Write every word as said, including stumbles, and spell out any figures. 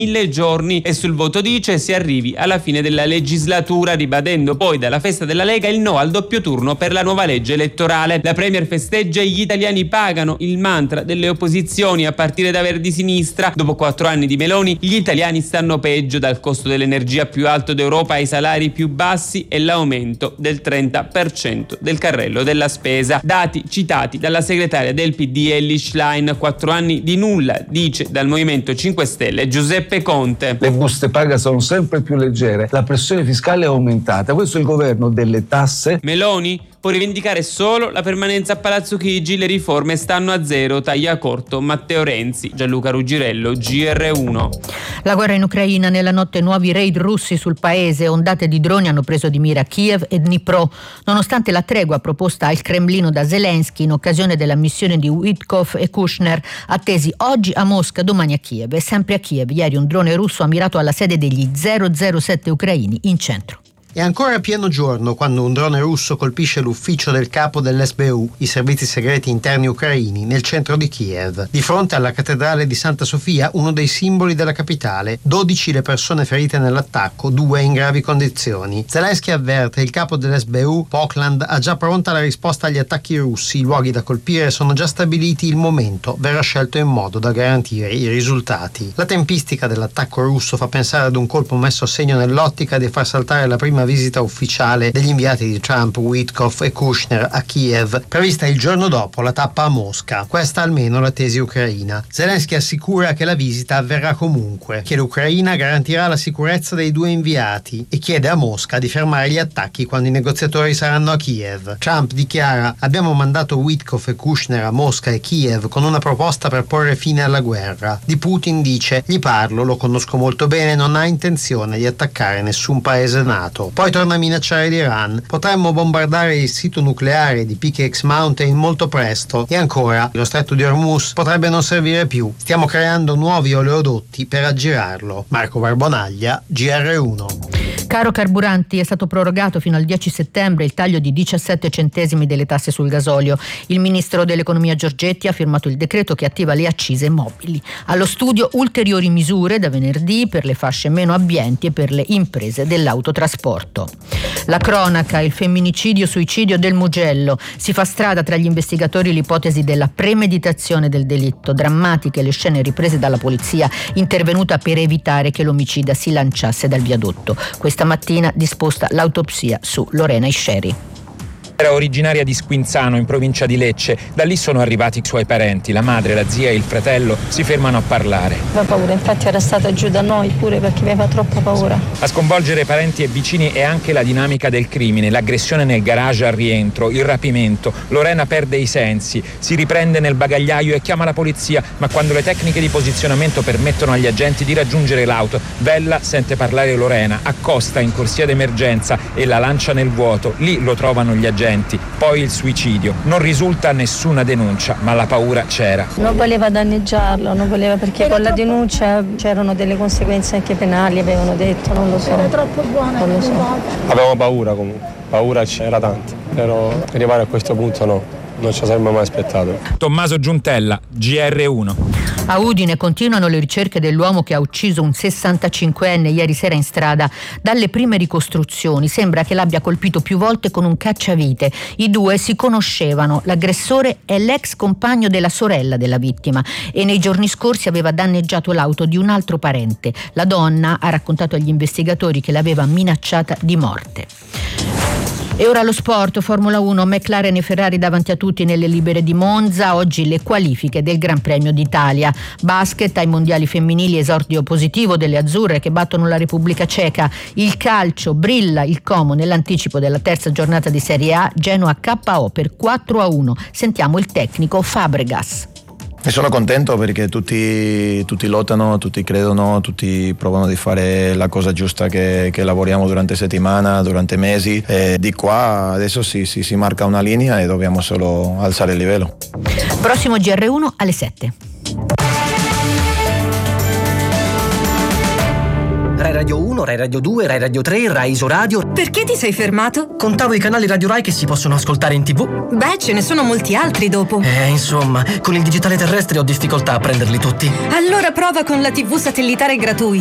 mille giorni e sul voto dice si arrivi alla fine della legislatura, ribadendo poi dalla festa della Lega il no al doppio turno per la nuova legge elettorale. La Premier festeggia gli italiani pagano, il mantra delle opposizioni a partire da Verdi Sinistra. Dopo quattro anni di Meloni gli italiani stanno peggio, dal costo dell'energia più alto d'Europa ai salari più bassi e l'aumento del trenta per cento del carrello della spesa. Dati citati dalla segretaria del P D Elly Schlein, quattro anni di nulla, dice dal Movimento cinque Stelle Giuseppe Conte. Le buste paga sono sempre più leggere, la pressione fiscale è aumentata, questo è il governo delle tasse. Meloni può rivendicare solo la permanenza a Palazzo Chigi, le riforme stanno a zero, taglia corto Matteo Renzi. Gianluca Ruggirello, G R uno. La guerra in Ucraina, nella notte nuovi raid russi sul paese, ondate di droni hanno preso di mira Kiev e Dnipro, nonostante la tregua proposta al Cremlino da Zelensky in occasione della missione di Witkoff e Kushner, attesi oggi a Mosca, domani a Kiev. E sempre a Kiev, ieri un drone russo ha mirato alla sede degli zero zero sette ucraini in centro. È ancora pieno giorno quando un drone russo colpisce l'ufficio del capo dell'S B U, i servizi segreti interni ucraini, nel centro di Kiev. Di fronte alla cattedrale di Santa Sofia, uno dei simboli della capitale. dodici le persone ferite nell'attacco, due in gravi condizioni. Zelensky avverte il capo dell'S B U, Pokland, ha già pronta la risposta agli attacchi russi, i luoghi da colpire sono già stabiliti, il momento verrà scelto in modo da garantire i risultati. La tempistica dell'attacco russo fa pensare ad un colpo messo a segno nell'ottica di far saltare la prima visita ufficiale degli inviati di Trump, Witkoff e Kushner a Kiev, prevista il giorno dopo la tappa a Mosca. Questa almeno la tesi ucraina. Zelensky assicura che la visita avverrà comunque, che l'Ucraina garantirà la sicurezza dei due inviati e chiede a Mosca di fermare gli attacchi quando i negoziatori saranno a Kiev. Trump dichiara: abbiamo mandato Witkoff e Kushner a Mosca e Kiev con una proposta per porre fine alla guerra. Di Putin dice: gli parlo, lo conosco molto bene, non ha intenzione di attaccare nessun paese NATO. Poi torna a minacciare l'Iran. Potremmo bombardare il sito nucleare di P K X Mountain molto presto. E ancora, lo stretto di Hormuz potrebbe non servire più. Stiamo creando nuovi oleodotti per aggirarlo. Marco Barbonaglia, G R uno. Caro carburanti, è stato prorogato fino al dieci settembre il taglio di diciassette centesimi delle tasse sul gasolio. Il ministro dell'economia Giorgetti ha firmato il decreto che attiva le accise mobili. Allo studio ulteriori misure da venerdì per le fasce meno abbienti e per le imprese dell'autotrasporto. La cronaca, il femminicidio-suicidio del Mugello. Si fa strada tra gli investigatori l'ipotesi della premeditazione del delitto. Drammatiche le scene riprese dalla polizia intervenuta per evitare che l'omicida si lanciasse dal viadotto. Questa mattina disposta l'autopsia su Lorena Isceri. Era originaria di Squinzano, in provincia di Lecce. Da lì sono arrivati i suoi parenti, la madre, la zia e il fratello si fermano a parlare. Aveva paura, infatti era stata giù da noi pure perché aveva troppa paura. A sconvolgere parenti e vicini è anche la dinamica del crimine, l'aggressione nel garage al rientro, il rapimento. Lorena perde i sensi, si riprende nel bagagliaio e chiama la polizia, ma quando le tecniche di posizionamento permettono agli agenti di raggiungere l'auto, Bella sente parlare Lorena, accosta in corsia d'emergenza e la lancia nel vuoto. Lì lo trovano gli agenti. Poi il suicidio. Non risulta nessuna denuncia, ma la paura c'era. Non voleva danneggiarlo, non voleva, perché con la denuncia c'erano delle conseguenze anche penali, avevano detto, non lo so. Era troppo buona, non lo so. Avevamo paura comunque, paura c'era tanta, però arrivare a questo punto no. Non ci saremmo mai aspettato. Tommaso Giuntella, G R uno. A Udine continuano le ricerche dell'uomo che ha ucciso un sessantacinquenne ieri sera in strada. Dalle prime ricostruzioni sembra che l'abbia colpito più volte con un cacciavite. I due si conoscevano. L'aggressore è l'ex compagno della sorella della vittima e nei giorni scorsi aveva danneggiato l'auto di un altro parente. La donna ha raccontato agli investigatori che l'aveva minacciata di morte. E ora lo sport, Formula uno, McLaren e Ferrari davanti a tutti nelle libere di Monza, oggi le qualifiche del Gran Premio d'Italia. Basket ai mondiali femminili, esordio positivo delle azzurre che battono la Repubblica Ceca. Il calcio, brilla il Como nell'anticipo della terza giornata di Serie A, Genoa K O per quattro a uno. Sentiamo il tecnico Fabregas. E sono contento perché tutti, tutti lottano, tutti credono, tutti provano di fare la cosa giusta che, che lavoriamo durante settimana, durante mesi. E di qua adesso si, si, si marca una linea e dobbiamo solo alzare il livello. Prossimo G R uno alle sette. Rai Radio uno, Rai Radio due, Rai Radio tre, Rai Isoradio. Perché ti sei fermato? Contavo i canali Radio Rai che si possono ascoltare in tv. Beh, ce ne sono molti altri dopo. Eh, insomma, con il digitale terrestre ho difficoltà a prenderli tutti. Allora prova con la tivù satellitare gratuita.